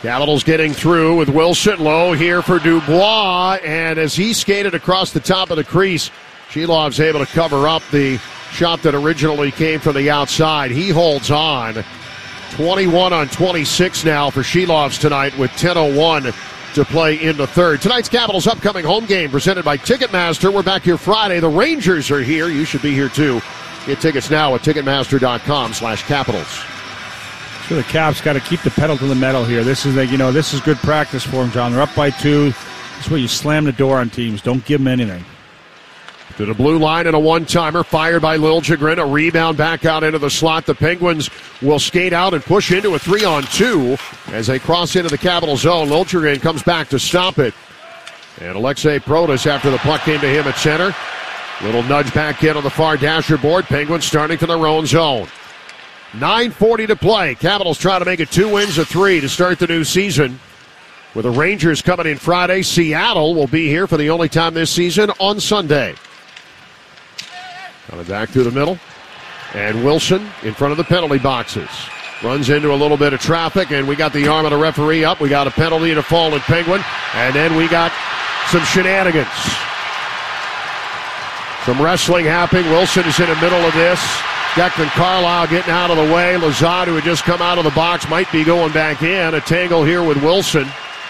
Capitals getting through with Wilson. Low here for Dubois. And as he skated across the top of the crease, Shilov's able to cover up the shot that originally came from the outside. He holds on. 21 on 26 now for Shilovs tonight with 10:01 to play in the third. Tonight's Capitals upcoming home game presented by Ticketmaster. We're back here Friday. The Rangers are here. You should be here too. Get tickets now at Ticketmaster.com/Capitals. So the Caps got to keep the pedal to the metal here. This is this is good practice for them, John. They're up by 2. This is where you slam the door on teams. Don't give them anything. To the blue line and a one-timer fired by Liljegren. A rebound back out into the slot. The Penguins will skate out and push into a 3-on-2 as they cross into the Capital zone. Liljegren comes back to stop it. And Alexei Protas after the puck came to him at center. Little nudge back in on the far dasher board. Penguins starting to their own zone. 9:40 to play. Capitals try to make it 2 wins of 3 to start the new season. With the Rangers coming in Friday, Seattle will be here for the only time this season on Sunday. Coming back through the middle. And Wilson in front of the penalty boxes. Runs into a little bit of traffic, and we got the arm of the referee up. We got a penalty and a fallen Penguin. And then we got some shenanigans. Some wrestling happening. Wilson is in the middle of this. Declan Carlisle getting out of the way. Lazard, who had just come out of the box, might be going back in. A tangle here with Wilson.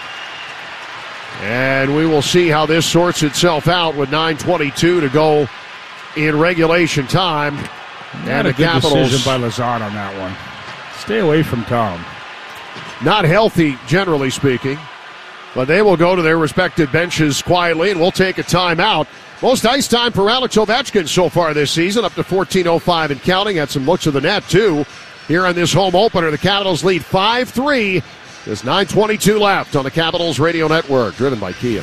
And we will see how this sorts itself out with 9:22 to go in regulation time. And the Capitals decision by Lazard on that one. Stay away from Tom. Not healthy, generally speaking. But they will go to their respective benches quietly, and we'll take a timeout. Most ice time for Alex Ovechkin so far this season, up to 14:05 and counting. Had some looks of the net, too. Here on this home opener, the Capitals lead 5-3. There's 9:22 left on the Capitals Radio Network, driven by Kia.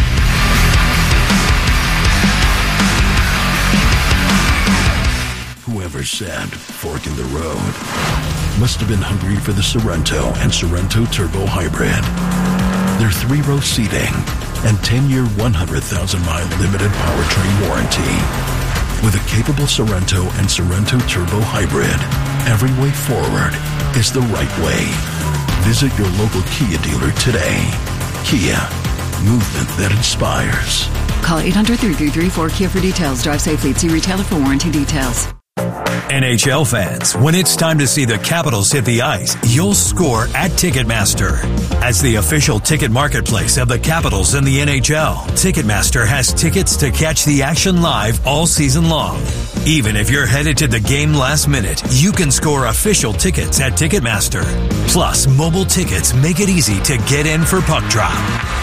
Whoever said fork in the road must have been hungry for the Sorrento and Sorrento Turbo Hybrid. Their 3-row seating and 10-year, 100,000-mile limited powertrain warranty. With a capable Sorrento and Sorrento Turbo Hybrid, every way forward is the right way. Visit your local Kia dealer today. Kia, movement that inspires. Call 800-333-4KIA for details. Drive safely. See retailer for warranty details. NHL fans, when it's time to see the Capitals hit the ice, you'll score at Ticketmaster. As the official ticket marketplace of the Capitals and the NHL, Ticketmaster has tickets to catch the action live all season long. Even if you're headed to the game last minute, you can score official tickets at Ticketmaster. Plus, mobile tickets make it easy to get in for puck drop.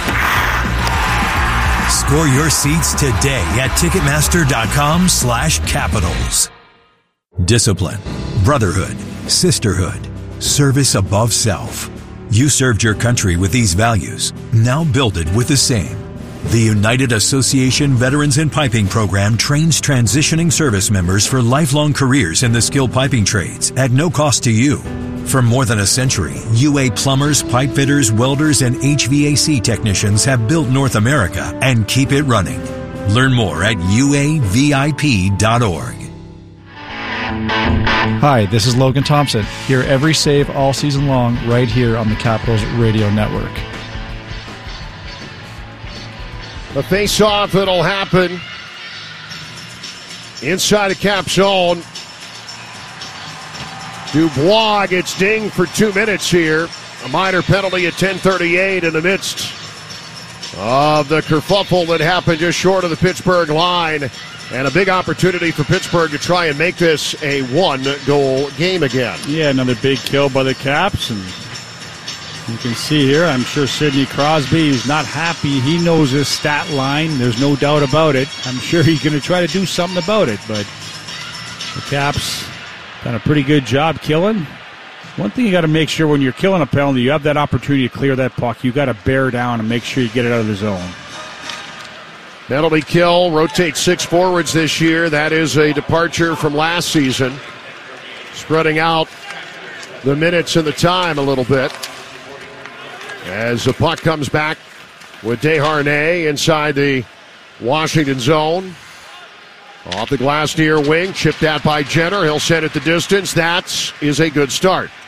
Score your seats today at Ticketmaster.com/Capitals. Discipline, brotherhood, sisterhood, service above self. You served your country with these values. Now build it with the same. The United Association Veterans in Piping Program trains transitioning service members for lifelong careers in the skilled piping trades at no cost to you. For more than a century, UA plumbers, pipe fitters, welders, and HVAC technicians have built North America and keep it running. Learn more at uavip.org. Hi, this is Logan Thompson. Hear every save all season long right here on the Capitals Radio Network. The face-off that'll happen inside the Cap zone. Dubois gets dinged for 2 minutes here. A minor penalty at 10:38 in the midst of the kerfuffle that happened just short of the Pittsburgh line. And a big opportunity for Pittsburgh to try and make this a 1-goal game again. Yeah, another big kill by the Caps. And you can see here, I'm sure Sidney Crosby is not happy. He knows his stat line. There's no doubt about it. I'm sure he's going to try to do something about it. But the Caps done a pretty good job killing. One thing you got to make sure when you're killing a penalty, you have that opportunity to clear that puck. You got to bear down and make sure you get it out of the zone. Penalty kill, rotates 6 forwards this year. That is a departure from last season. Spreading out the minutes and the time a little bit. As the puck comes back with Desharnais inside the Washington zone. Off the glass near wing, chipped out by Jenner. He'll send it the distance. That is a good start.